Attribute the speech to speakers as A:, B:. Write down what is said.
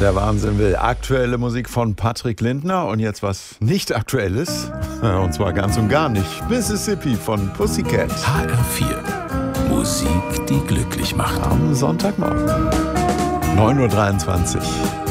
A: der Wahnsinn will. Aktuelle Musik von Patrick Lindner und jetzt was nicht Aktuelles. Und zwar ganz und gar nicht. Mississippi von Pussycat.
B: HR4. Musik, die glücklich macht.
A: Am Sonntagmorgen. 9:23 Uhr.